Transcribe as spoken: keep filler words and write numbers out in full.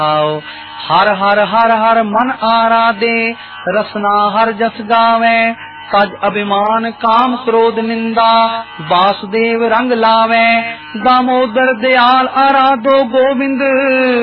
हर हर हर हर मन आराधे रसना हर जस गावे तज अभिमान काम क्रोध निंदा वासुदेव रंग लावे दामोदर दयाल आराधो गोविंद